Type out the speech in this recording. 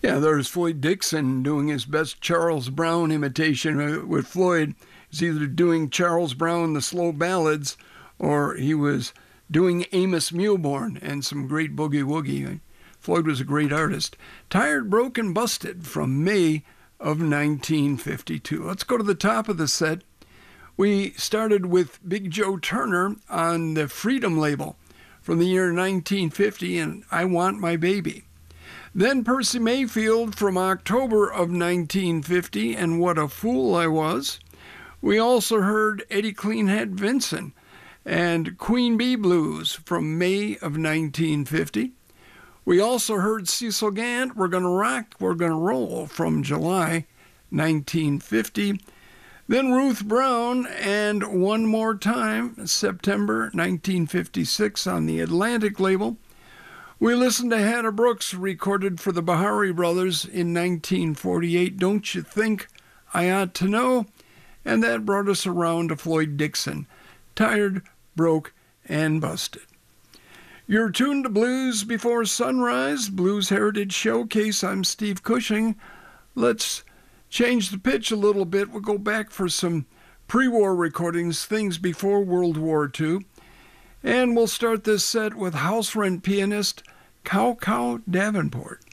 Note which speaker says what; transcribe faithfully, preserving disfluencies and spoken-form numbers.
Speaker 1: Yeah, there's Floyd Dixon doing his best Charles Brown imitation with Floyd. He's either doing Charles Brown, the slow ballads, or he was doing Amos Milburn and some great boogie woogie. Floyd was a great artist. Tired, Broke, and Busted from May of nineteen fifty-two. Let's go to the top of the set. We started with Big Joe Turner on the Freedom label from the year nineteen fifty and I Want My Baby. Then Percy Mayfield from October of nineteen fifty and What a Fool I Was. We also heard Eddie Cleanhead Vinson and Queen Bee Blues from May of nineteen fifty. We also heard Cecil Gant, We're Gonna Rock, We're Gonna Roll from July nineteen fifty. Then Ruth Brown and One More Time, September nineteen fifty-six on the Atlantic label. We listened to Hannah Brooks, recorded for the Bahari Brothers in nineteen forty-eight, Don't You Think I Ought to Know? And that brought us around to Floyd Dixon, Tired, Broke, and Busted. You're tuned to Blues Before Sunrise, Blues Heritage Showcase. I'm Steve Cushing. Let's change the pitch a little bit. We'll go back for some pre-war recordings, things before World War Two. And we'll start this set with house rent pianist Cow Cow Davenport.